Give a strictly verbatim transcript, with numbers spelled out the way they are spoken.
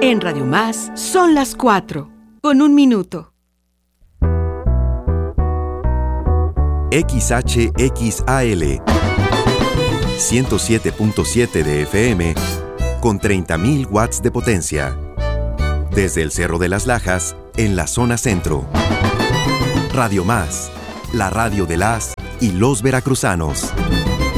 En Radio Más son las cuatro, con un minuto. X H X A L ciento siete punto siete de F M con treinta mil watts de potencia. Desde el Cerro de las Lajas, en la zona centro. Radio Más, la radio de las y los veracruzanos.